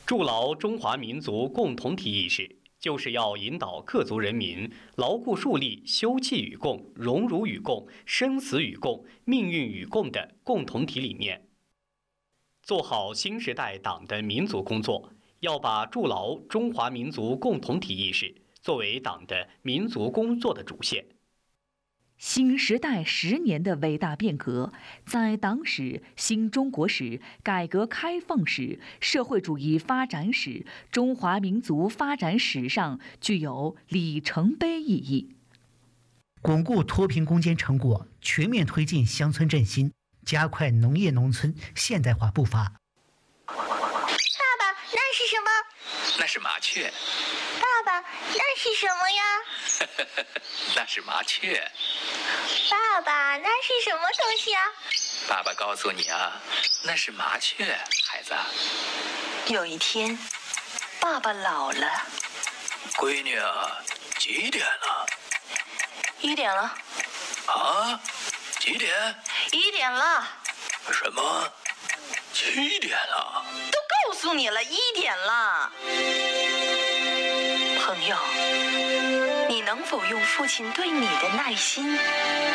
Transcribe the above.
筑牢中华民族共同体意识，就是要引导各族人民牢固树立休戚与共、荣辱与共、生死与共、命运与共的共同体理念，做好新时代党的民族工作。要把筑牢中华民族共同体意识作为党的民族工作的主线。 新时代10年的伟大变革，在党史、新中国史、改革开放史、社会主义发展史、中华民族发展史上具有里程碑意义。 巩固脱贫攻坚成果，全面推进乡村振兴，加快农业农村现代化步伐。 那是什么？ 那是麻雀。 爸爸，那是什么呀？ 那是麻雀。 爸爸，那是什么东西啊？ 爸爸告诉你啊，那是麻雀，孩子。 有一天，爸爸老了。 闺女啊，几点了 ？1点了。 啊？几点 ？1点了。 什么？7点了？ 告诉你了，1点了。朋友，你能否用父亲对你的耐心